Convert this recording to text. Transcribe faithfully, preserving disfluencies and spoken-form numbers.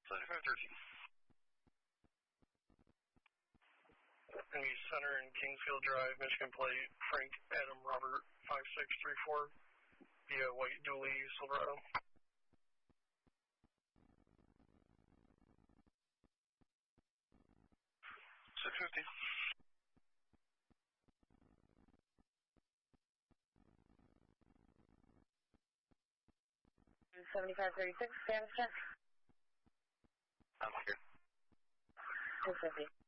seventy-five thirteen. Any center in Kingsfield Drive, Michigan plate, Frank Adam Robert five six three four, via white dually Silverado. six fifty. seventy-five thirty-six, status check. I'm here. two fifty.